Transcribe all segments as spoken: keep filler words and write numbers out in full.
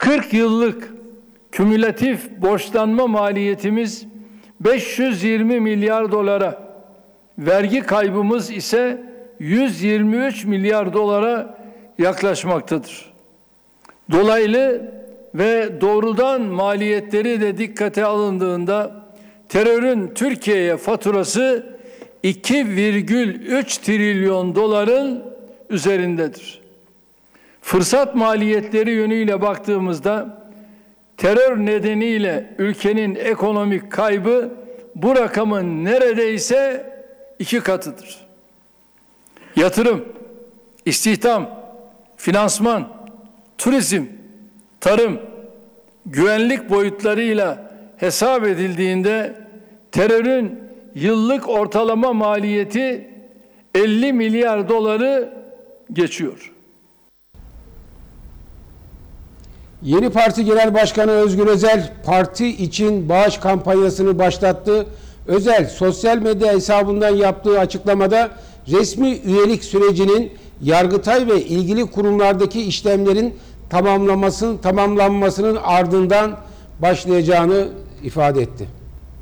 kırk yıllık kümülatif borçlanma maliyetimiz beş yüz yirmi milyar dolara, vergi kaybımız ise yüz yirmi üç milyar dolara yaklaşmaktadır. Dolaylı ve doğrudan maliyetleri de dikkate alındığında terörün Türkiye'ye faturası iki virgül üç trilyon doların üzerindedir. Fırsat maliyetleri yönüyle baktığımızda terör nedeniyle ülkenin ekonomik kaybı bu rakamın neredeyse iki katıdır. Yatırım, istihdam, finansman, turizm, tarım, güvenlik boyutlarıyla hesap edildiğinde terörün yıllık ortalama maliyeti elli milyar doları geçiyor. Yeni Parti Genel Başkanı Özgür Özel, parti için bağış kampanyasını başlattı. Özel, sosyal medya hesabından yaptığı açıklamada resmi üyelik sürecinin Yargıtay ve ilgili kurumlardaki işlemlerin tamamlanmasının, tamamlanmasının ardından başlayacağını ifade etti.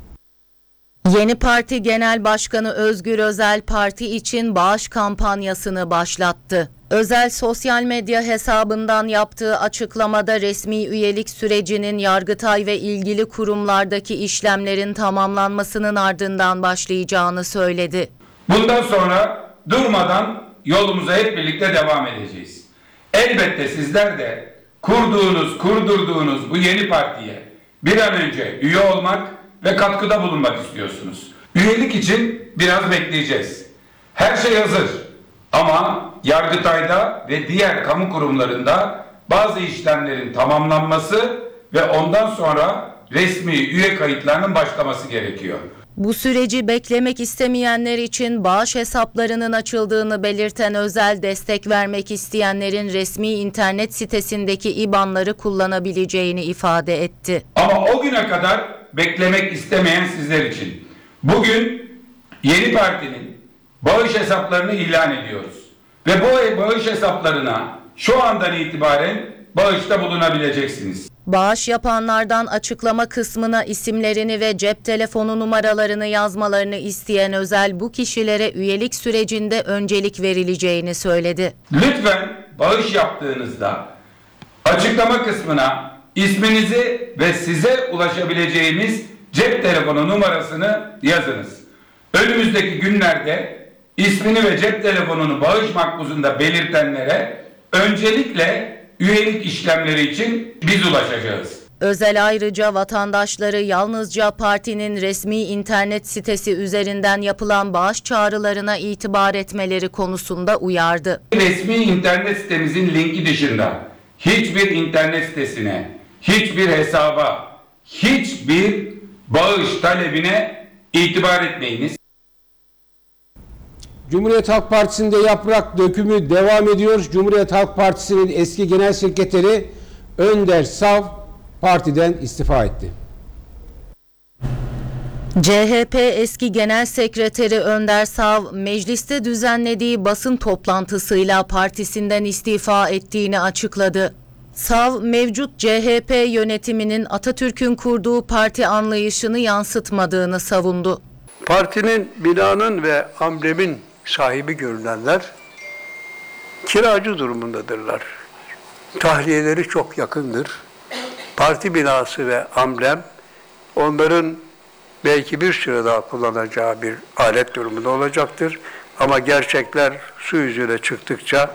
Yeni Parti Genel Başkanı Özgür Özel, parti için bağış kampanyasını başlattı. Özel, sosyal medya hesabından yaptığı açıklamada resmi üyelik sürecinin Yargıtay ve ilgili kurumlardaki işlemlerin tamamlanmasının ardından başlayacağını söyledi. Bundan sonra durmadan yolumuza hep birlikte devam edeceğiz. Elbette sizler de kurduğunuz, kurdurduğunuz bu yeni partiye bir an önce üye olmak ve katkıda bulunmak istiyorsunuz. Üyelik için biraz bekleyeceğiz. Her şey hazır. Ama Yargıtay'da ve diğer kamu kurumlarında bazı işlemlerin tamamlanması ve ondan sonra resmi üye kayıtlarının başlaması gerekiyor. Bu süreci beklemek istemeyenler için bağış hesaplarının açıldığını belirten Özel, destek vermek isteyenlerin resmi internet sitesindeki İ B A N'ları kullanabileceğini ifade etti. Ama o güne kadar beklemek istemeyen sizler için bugün Yeni Parti'nin bağış hesaplarını ilan ediyoruz. Ve bu bağış hesaplarına şu andan itibaren bağışta bulunabileceksiniz. Bağış yapanlardan açıklama kısmına isimlerini ve cep telefonu numaralarını yazmalarını isteyen Özel, bu kişilere üyelik sürecinde öncelik verileceğini söyledi. Lütfen bağış yaptığınızda açıklama kısmına isminizi ve size ulaşabileceğimiz cep telefonu numarasını yazınız. Önümüzdeki günlerde ismini ve cep telefonunu bağış makbuzunda belirtenlere öncelikle üyelik işlemleri için biz ulaşacağız. Özel ayrıca vatandaşları yalnızca partinin resmi internet sitesi üzerinden yapılan bağış çağrılarına itibar etmeleri konusunda uyardı. Resmi internet sitemizin linki dışında hiçbir internet sitesine, hiçbir hesaba, hiçbir bağış talebine itibar etmeyiniz. Cumhuriyet Halk Partisi'nde yaprak dökümü devam ediyor. Cumhuriyet Halk Partisi'nin eski genel sekreteri Önder Sav partiden istifa etti. C H P eski genel sekreteri Önder Sav, mecliste düzenlediği basın toplantısıyla partisinden istifa ettiğini açıkladı. Sav, mevcut C H P yönetiminin Atatürk'ün kurduğu parti anlayışını yansıtmadığını savundu. Partinin, binanın ve amblemin sahibi görünenler kiracı durumundadırlar. Tahliyeleri çok yakındır. Parti binası ve amblem onların belki bir süre daha kullanacağı bir alet durumunda olacaktır. Ama gerçekler su yüzüne çıktıkça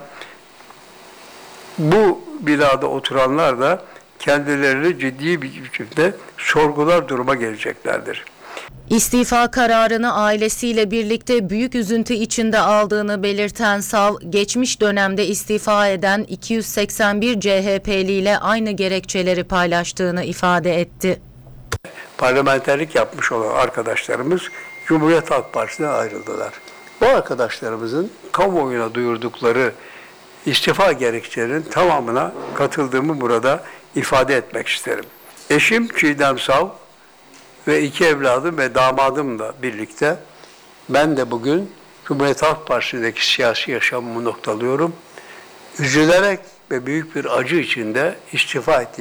bu binada oturanlar da kendilerini ciddi bir biçimde sorgular duruma geleceklerdir. İstifa kararını ailesiyle birlikte büyük üzüntü içinde aldığını belirten Sav, geçmiş dönemde istifa eden iki yüz seksen bir C H P'li ile aynı gerekçeleri paylaştığını ifade etti. Parlamenterlik yapmış olan arkadaşlarımız Cumhuriyet Halk Partisi'ne ayrıldılar. Bu arkadaşlarımızın kamuoyuna duyurdukları istifa gerekçelerinin tamamına katıldığımı burada ifade etmek isterim. Eşim Çiğdem Sav ve iki evladım ve damadımla birlikte ben de bugün Cumhuriyet Halk Partisi'ndeki siyasi yaşamımı noktalıyorum. Üzülerek ve büyük bir acı içinde istifa ettiğim